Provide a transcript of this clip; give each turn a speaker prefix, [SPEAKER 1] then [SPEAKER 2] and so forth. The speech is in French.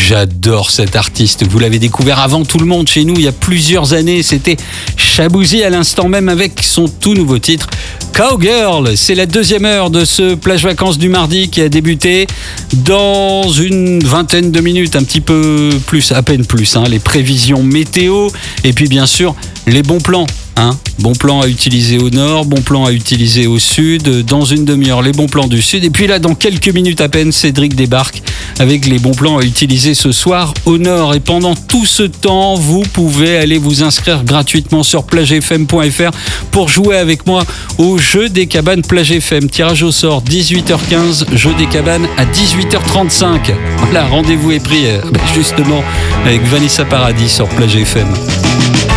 [SPEAKER 1] J'adore cet artiste. Vous l'avez découvert avant tout le monde chez nous il y a plusieurs années. C'était Shaboozey à l'instant même avec son tout nouveau titre Cowgirl. C'est la deuxième heure de ce plage vacances du mardi qui a débuté dans une vingtaine de minutes, un petit peu plus, à peine plus. Les prévisions météo et puis bien sûr les bons plans. Bon plan à utiliser au nord, bon plan à utiliser au sud, dans une demi-heure les bons plans du sud. Et puis là, dans quelques minutes à peine, Cédric débarque avec les bons plans à utiliser ce soir au nord. Et pendant tout ce temps, vous pouvez aller vous inscrire gratuitement sur plagefm.fr pour jouer avec moi au jeu des cabanes Plage FM. Tirage au sort 18h15, jeu des cabanes à 18h35. Voilà, rendez-vous est pris justement avec Vanessa Paradis sur Plage FM.